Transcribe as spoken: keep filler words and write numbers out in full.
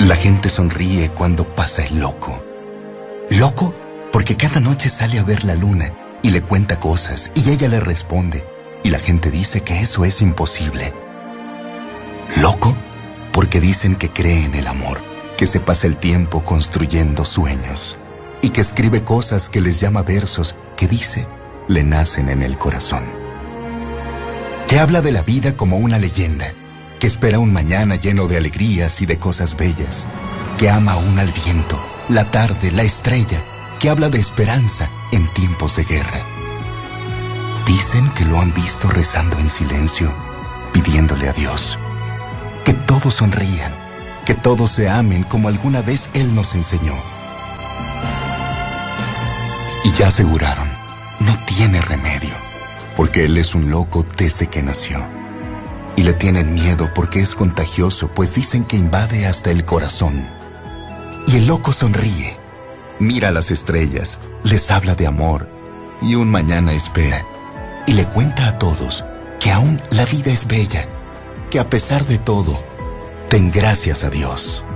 La gente sonríe cuando pasa el loco. Loco porque cada noche sale a ver la luna y le cuenta cosas y ella le responde y la gente dice que eso es imposible. Loco porque dicen que cree en el amor, que se pasa el tiempo construyendo sueños y que escribe cosas que les llama versos que dice le nacen en el corazón. Que habla de la vida como una leyenda, que espera un mañana lleno de alegrías y de cosas bellas, que ama aún al viento, la tarde, la estrella, que habla de esperanza en tiempos de guerra. Dicen que lo han visto rezando en silencio, pidiéndole a Dios. Que todos sonrían, que todos se amen como alguna vez Él nos enseñó. Y ya aseguraron, no tiene remedio, porque Él es un loco desde que nació. Y le tienen miedo porque es contagioso, pues dicen que invade hasta el corazón. Y el loco sonríe, mira a las estrellas, les habla de amor y un mañana espera. Y le cuenta a todos que aún la vida es bella, que a pesar de todo, ten gracias a Dios.